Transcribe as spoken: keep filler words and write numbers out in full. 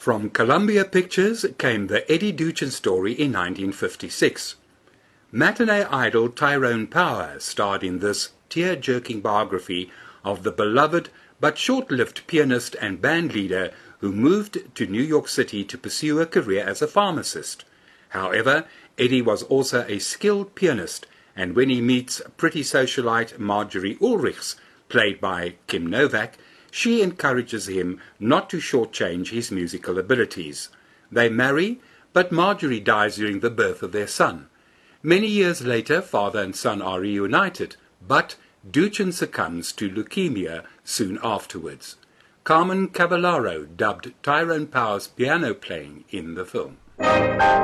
From Columbia Pictures came the Eddie Duchin story in nineteen fifty-six. Matinee idol Tyrone Power starred in this tear-jerking biography of the beloved but short-lived pianist and band leader who moved to New York City to pursue a career as a pharmacist. However, Eddie was also a skilled pianist, and when he meets pretty socialite Marjorie Ulrichs, played by Kim Novak, she encourages him not to shortchange his musical abilities. They marry, but Marjorie dies during the birth of their son. Many years later, father and son are reunited, but Duchin succumbs to leukemia soon afterwards. Carmen Cavallaro dubbed Tyrone Power's piano playing in the film.